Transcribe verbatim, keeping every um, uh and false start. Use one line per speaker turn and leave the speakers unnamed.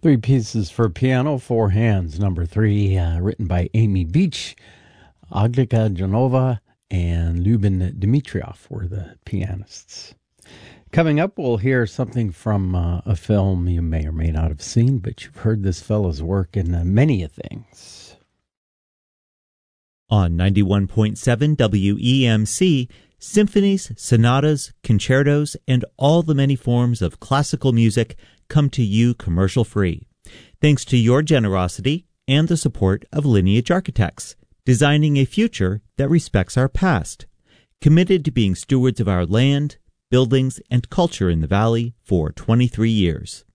Three Pieces for Piano, Four Hands, number three, uh, written by Amy Beach, Agnika Janova, and Lyuben Dimitrov were the pianists. Coming up, we'll hear something from uh, a film you may or may not have seen, but you've heard this fellow's work in uh, many a things.
On ninety-one point seven W E M C, symphonies, sonatas, concertos, and all the many forms of classical music come to you commercial-free, thanks to your generosity and the support of Lineage Architects, designing a future that respects our past, committed to being stewards of our land, buildings, and culture in the Valley for twenty-three years.